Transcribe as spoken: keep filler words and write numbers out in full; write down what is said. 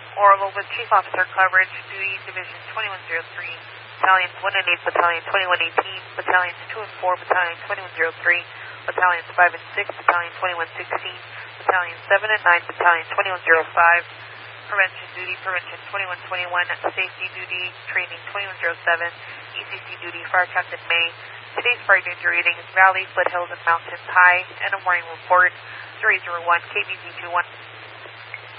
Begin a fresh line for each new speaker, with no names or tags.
Orville with Chief Officer Coverage, Duty Division twenty-one oh three, Battalions one and eight, Battalion twenty-one eighteen, Battalions two and four, Battalion twenty-one oh three, Battalions five and six, Battalion twenty-one sixteen, Battalion seven and nine, Battalion twenty-one oh five, Prevention Duty, Prevention twenty-one twenty-one, Safety Duty, Training twenty-one oh seven, E C C Duty, Fire Captain May. Today's fire danger rating is Valley, Foothills, and Mountains High, and a warning report three zero one K B Z two one.